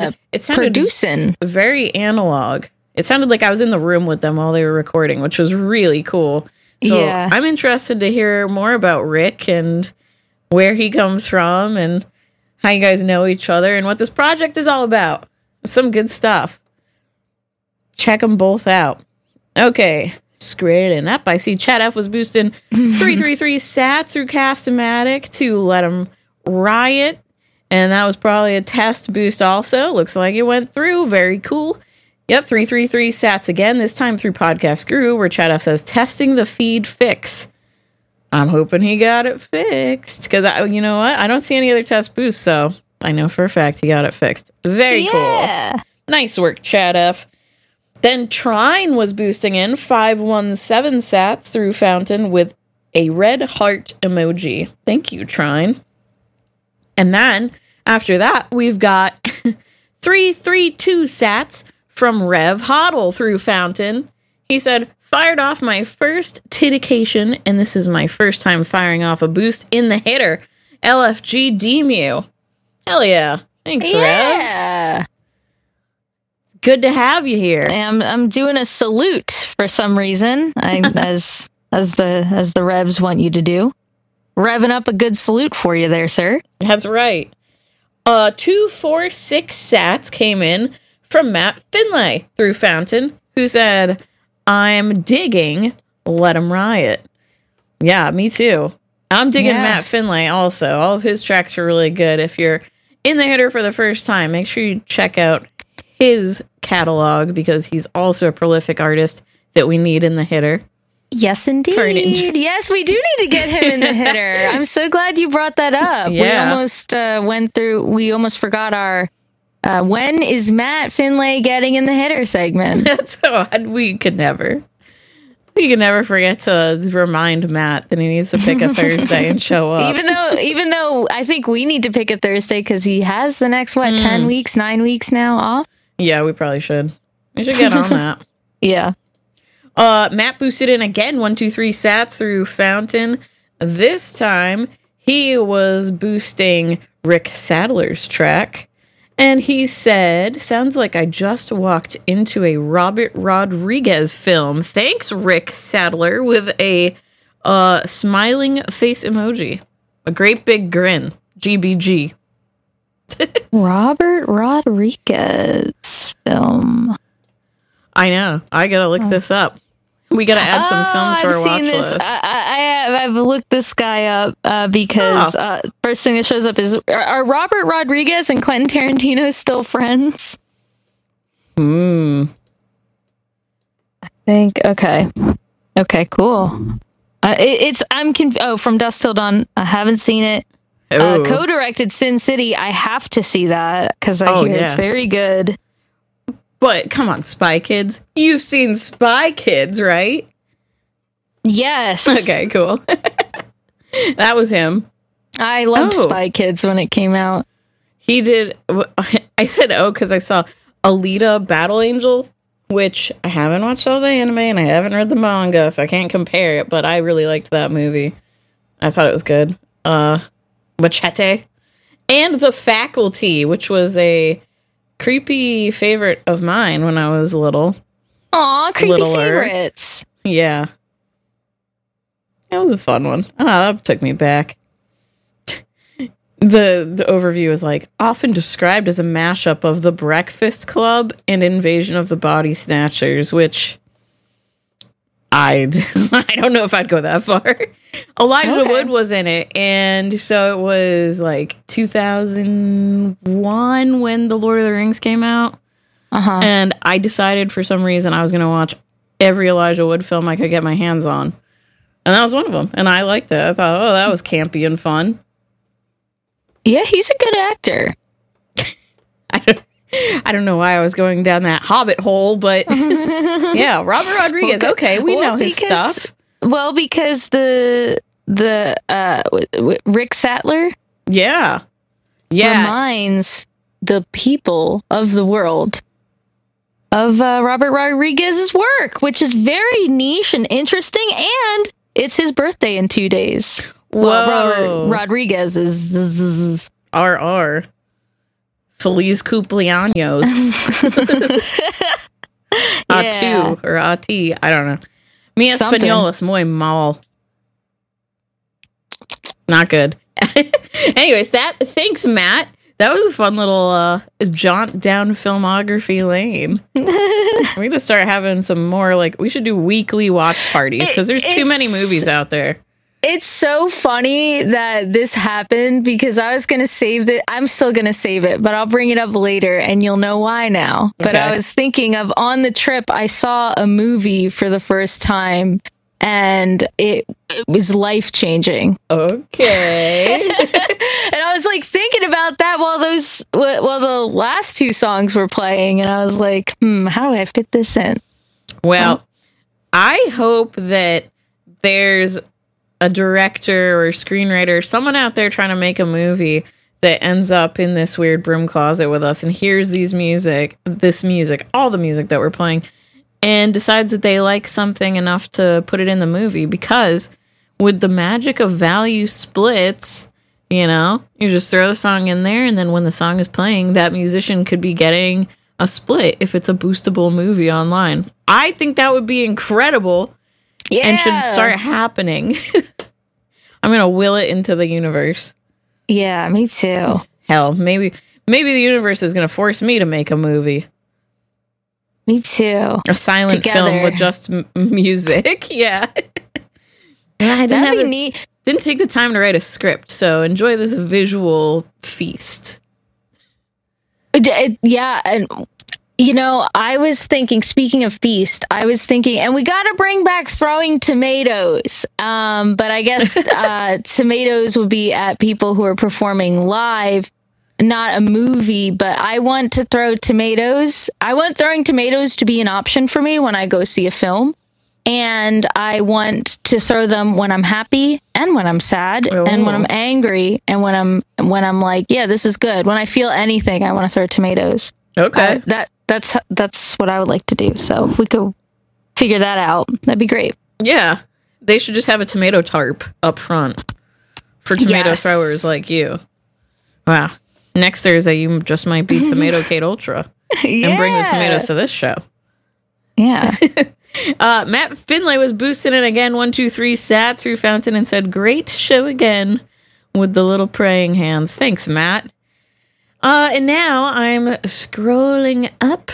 it sounded producing. very analog. It sounded like I was in the room with them while they were recording, which was really cool. So Yeah. I'm interested to hear more about Rick and where he comes from and how you guys know each other and what this project is all about. Some good stuff. Check them both out. Okay, scrolling up. I see Chad F was boosting 333 sats through Cast-O-Matic to Let 'Em Riot. And that was probably a test boost also. Looks like it went through. Very cool. Yep, 333 sats again, this time through Podcast Guru, where Chad F says, testing the feed fix. I'm hoping he got it fixed. Because, you know what? I don't see any other test boosts, so I know for a fact he got it fixed. Very cool. Nice work, Chad F. Then Trine was boosting in 517 sats through Fountain with a red heart emoji. Thank you, Trine. And then, after that, we've got 332 sats from Rev Hoddle through Fountain. He said, fired off my first titication, and this is my first time firing off a boost in the hitter. LFG Demu. Hell yeah. Thanks, Rev. Good to have you here. I'm doing a salute for some reason, as the Revs want you to do. Revving up a good salute for you there, sir. That's right. 246 sats came in from Matt Finlay through Fountain, who said, I'm digging Let 'Em Riot. Yeah, me too. I'm digging Matt Finlay also. All of his tracks are really good. If you're in the hitter for the first time, make sure you check out his catalog because he's also a prolific artist that we need in the hitter. Yes, indeed. Yes, we do need to get him in the hitter. I'm so glad you brought that up. Yeah. We almost forgot our when is Matt Finlay getting in the hitter segment? That's we could never forget to remind Matt that he needs to pick a Thursday and show up. Even though I think we need to pick a Thursday because he has the next 9 weeks now off. Yeah, we probably should. We should get on that. Yeah. Matt boosted in again 123 sats through Fountain. This time he was boosting Rick Sadler's track. And he said, sounds like I just walked into a Robert Rodriguez film. Thanks, Rick Sadler, with a smiling face emoji. A great big grin. GBG. Robert Rodriguez film. I know. I gotta look this up. We gotta add some films to our watch list. I've looked this guy up because first thing that shows up is are Robert Rodriguez and Quentin Tarantino still friends? I think okay, cool. From Dusk Till Dawn. I haven't seen it. Co-directed Sin City. I have to see that because I hear it's very good. But come on, Spy Kids. You've seen Spy Kids, right? Yes. Okay, cool. That was him. I loved Spy Kids when it came out. He did. I said, because I saw Alita Battle Angel, which I haven't watched all the anime and I haven't read the manga, so I can't compare it, but I really liked that movie. I thought it was good. Machete. And The Faculty, which was a creepy favorite of mine when I was little. Aw, creepy favorites. Yeah. That was a fun one. That took me back. The overview is like, often described as a mashup of The Breakfast Club and Invasion of the Body Snatchers, which I don't know if I'd go that far. Elijah Wood was in it, and so it was like 2001 when The Lord of the Rings came out. And I decided for some reason I was going to watch every Elijah Wood film I could get my hands on. And that was one of them. And I liked it. I thought, that was campy and fun. Yeah, he's a good actor. I don't know why I was going down that Hobbit hole, but yeah, Robert Rodriguez. We know his stuff. Well, because the Rick Sadler, reminds the people of the world of Robert Rodriguez's work, which is very niche and interesting, and it's his birthday in 2 days. Whoa. Well, Robert Rodriguez is RR. Feliz cumpleaños. Atu or Ati. I don't know. Mi español es muy mal. Not good. Anyways, thanks, Matt. That was a fun little jaunt down filmography lane. We need to start having some more, like, we should do weekly watch parties because there's too many movies out there. It's so funny that this happened because I was going to save it. I'm still going to save it, but I'll bring it up later and you'll know why now. But I was thinking of on the trip, I saw a movie for the first time and it was life-changing. Okay. And I was like thinking about that while the last two songs were playing, and I was like, how do I fit this in? Well, I hope that there's a director or screenwriter, someone out there trying to make a movie that ends up in this weird broom closet with us and hears this music, all the music that we're playing, and decides that they like something enough to put it in the movie. Because with the magic of value splits, you know, you just throw the song in there, and then when the song is playing, that musician could be getting a split if it's a boostable movie online. I think that would be incredible. Yeah. And should start happening. I'm going to will it into the universe. Yeah, me too. Hell, maybe the universe is going to force me to make a movie. Me too. A silent film with just music. Yeah. That'd be neat. Didn't take the time to write a script, so enjoy this visual feast. Yeah, and you know, I was thinking, speaking of feast, and we got to bring back throwing tomatoes. But I guess tomatoes would be at people who are performing live, not a movie. But I want to throw tomatoes. I want throwing tomatoes to be an option for me when I go see a film. And I want to throw them when I'm happy and when I'm sad and when I'm angry and when I'm like, yeah, this is good. When I feel anything, I want to throw tomatoes. Okay. That's what I would like to do. So if we could figure that out, that'd be great. Yeah. They should just have a tomato tarp up front for tomato throwers like you. Wow. Next Thursday, you just might be Tomato Kate Ultra and bring the tomatoes to this show. Yeah. Matt Finlay was boosting it again. 1, 2, 3 sat through Fountain and said, "Great show again," with the little praying hands. Thanks, Matt. And now I'm scrolling up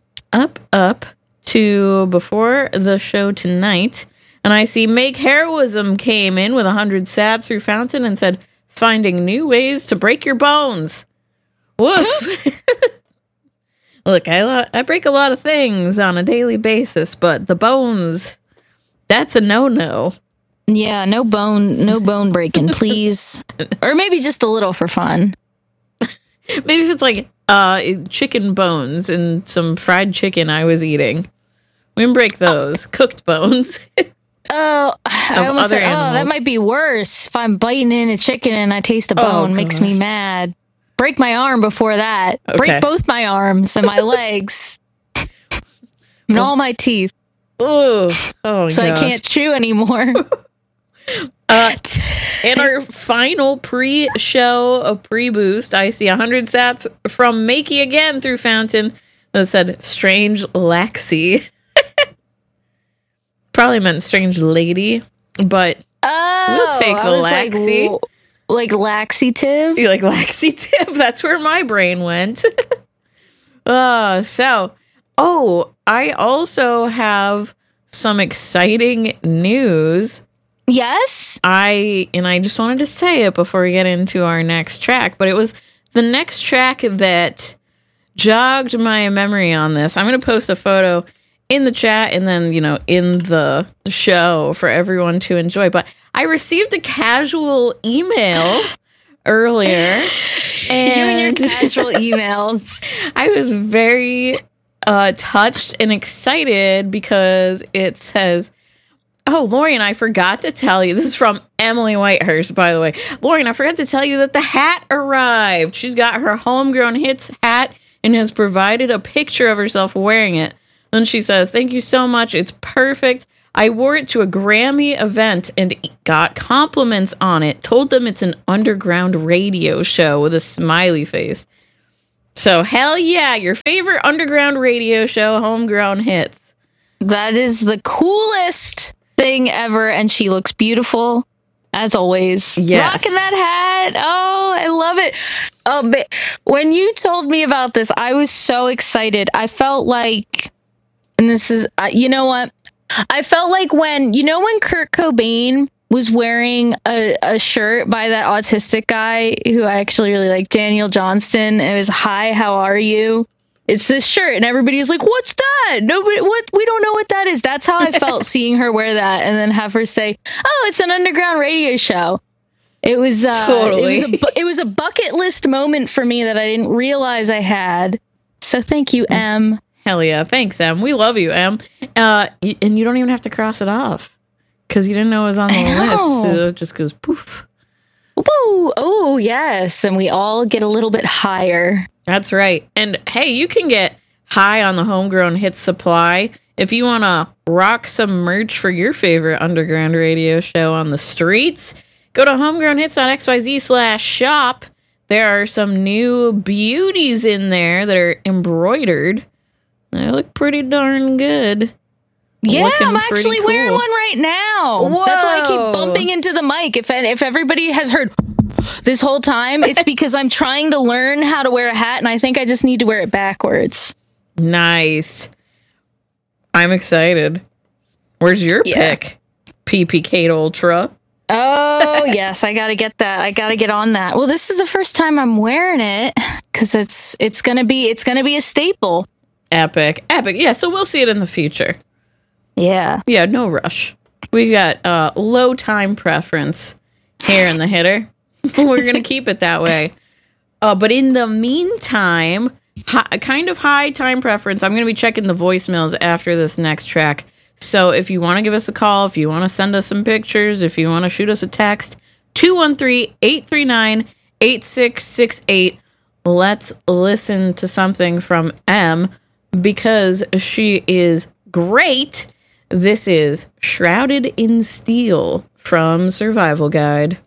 to before the show tonight, and I see Make Heroism came in with 100 sats through Fountain and said, "Finding new ways to break your bones." Woof. Look, I break a lot of things on a daily basis, but the bones, that's a no-no. Yeah, no bone breaking, please. Or maybe just a little for fun. Maybe if it's like chicken bones and some fried chicken I was eating. We can break those. Cooked bones. I almost said, that might be worse. If I'm biting in a chicken and I taste a bone, makes me mad. Break my arm before that. Okay. Break both my arms and my legs. And all my teeth. Oh, so I can't chew anymore. In our final pre-show, pre-boost, I see 100 sats from Makey again through Fountain that said Strange Laxy. Probably meant Strange Lady, but we'll take the Laxy. Like laxative? You like laxative? That's where my brain went. I also have some exciting news. Yes? I just wanted to say it before we get into our next track, but it was the next track that jogged my memory on this. I'm going to post a photo in the chat and then, in the show for everyone to enjoy. But I received a casual email earlier. And you and your casual emails. I was very touched and excited because it says, "Oh, Lorian, I forgot to tell you." This is from Emily Whitehurst, by the way. "Lorian, I forgot to tell you that the hat arrived. She's got her Homegrown Hits hat and has provided a picture of herself wearing it." Then she says, "Thank you so much. It's perfect. I wore it to a Grammy event and got compliments on it. Told them it's an underground radio show," with a smiley face. So, hell yeah, your favorite underground radio show, Homegrown Hits. That is the coolest thing ever, and she looks beautiful, as always. Yes. Rocking that hat. Oh, I love it. Oh, but when you told me about this, I was so excited. I felt like, and this is, you know what? I felt like when Kurt Cobain was wearing a shirt by that autistic guy who I actually really like, Daniel Johnston. It was, "Hi, how are you?" It's this shirt, and everybody's like, "What's that?" Nobody, what? We don't know what that is. That's how I felt seeing her wear that, and then have her say, "Oh, it's an underground radio show." It was Totally. it was a bucket list moment for me that I didn't realize I had. So thank you, Em. Hell yeah. Thanks, Em. We love you, Em. And you don't even have to cross it off because you didn't know it was on the list. So it just goes poof. Woo! Oh, yes. And we all get a little bit higher. That's right. And hey, you can get high on the Homegrown Hits supply. If you want to rock some merch for your favorite underground radio show on the streets, go to homegrownhits.xyz/shop. There are some new beauties in there that are embroidered. They look pretty darn good. Yeah, Looking I'm actually pretty wearing cool. one right now. Whoa. That's why I keep bumping into the mic. If everybody has heard this whole time, it's because I'm trying to learn how to wear a hat, and I think I just need to wear it backwards. Nice. I'm excited. Where's your pick? PP Kate Ultra. Oh, yes, I got to get that. I got to get on that. Well, this is the first time I'm wearing it cuz it's going to be a staple. Epic. Yeah, so we'll see it in the future. Yeah. Yeah, no rush. We got low time preference here in the hitter. We're going to keep it that way. But in the meantime, kind of high time preference. I'm going to be checking the voicemails after this next track. So if you want to give us a call, if you want to send us some pictures, if you want to shoot us a text, 213-839-8668. Let's listen to something from Em because she is great. This is Shrouded in Steel from Survival Guide.